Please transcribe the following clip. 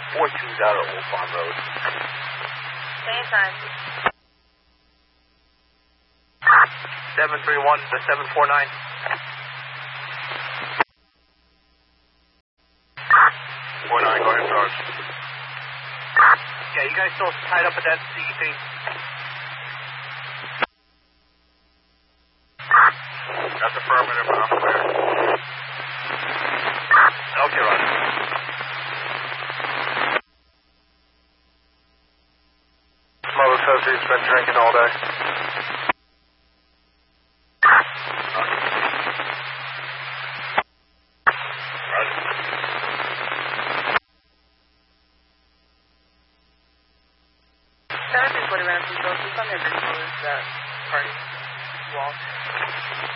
420 Old Farm Road. Same time. 731 to 749. 49, go ahead, Sarge. Yeah, you guys still tied up at that CEP? That's affirmative, but I'm clear. Okay, Roger. Mother says he's been drinking all day.